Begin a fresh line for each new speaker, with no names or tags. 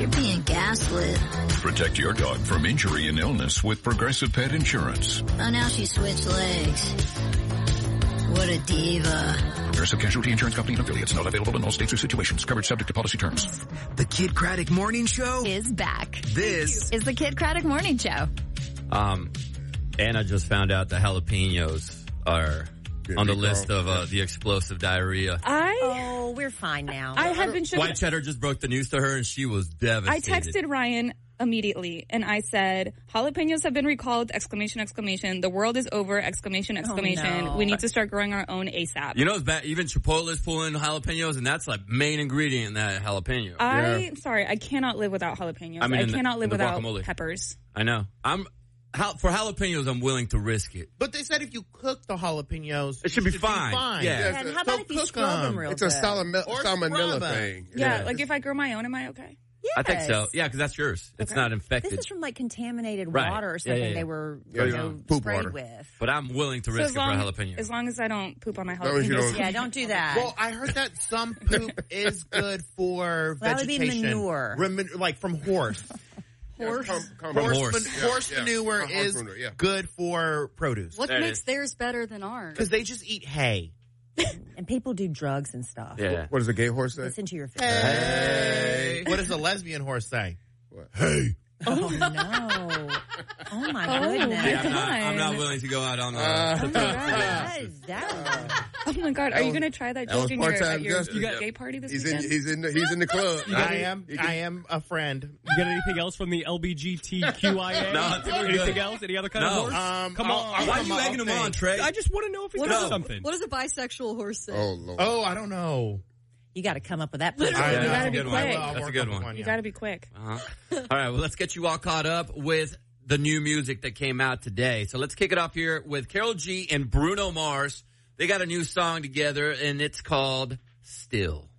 You're being gaslit.
Protect your dog from injury and illness with Progressive Pet Insurance.
Oh, now she switched legs. What a diva.
Progressive Casualty Insurance Company and affiliates. Not available in all states or situations. Coverage subject to policy terms.
The Kid Craddock Morning Show
is back.
This
is the Kid Craddock Morning Show.
Anna just found out the jalapenos are on the list of the explosive diarrhea.
We're fine now.
I had been
White Cheddar just broke the news to her, and she was devastated.
I texted Ryan immediately, and I said, jalapenos have been recalled, ! The world is over, !
No.
We need to start growing our own ASAP.
You know, it's bad. Even Chipotle is pulling jalapenos, and that's like main ingredient in that jalapeno.
I'm sorry, I cannot live without jalapenos. I cannot live without
guacamole.
peppers.
I know. For jalapenos, I'm willing to risk it.
But they said if you cook the jalapenos,
it should be fine.
Yeah.
And how about if you scrub them real good?
It's a salmonella thing.
Yeah, like if I grow my own, am I okay?
Yes.
I think so. Yeah, because that's yours. It's not infected.
This is from like contaminated
Right.
water or something
Yeah.
they were
Poop
sprayed
water.
with.
But I'm willing to risk it for a jalapeno.
As long as I don't poop on my
long as you
jalapenos.
don't-
Yeah, don't do that.
Well, I heard that some poop is good for
That would be
vegetation.
manure.
Like from horse.
Horse
Horse manure is
manure, yeah.
good for produce.
What makes theirs better than ours?
Because they just eat hay.
And people do drugs and stuff.
Yeah.
What does a gay horse say?
Listen to your face.
Hey. What does a lesbian horse say?
What?
Hey.
Oh, no. Oh, my goodness.
Yeah, I'm not willing to go out on the
Oh my God! Are you going to try that joke at your gay party this weekend?
He's in the club.
I am a friend.
You got anything else from the LBGTQIA?
No,
anything else? Any other kind of horse?
Come on.
Why are you egging him on, Trey?
I just want to know if he does something.
What does a bisexual horse say?
Oh, Lord.
Oh, I don't know.
You got to come up with that.
You got to be
good
quick.
one. That's a good one.
You got to be quick.
All right, well, let's get you all caught up with the new music that came out today. So let's kick it off here with Karol G and Bruno Mars. They got a new song together, and it's called Still.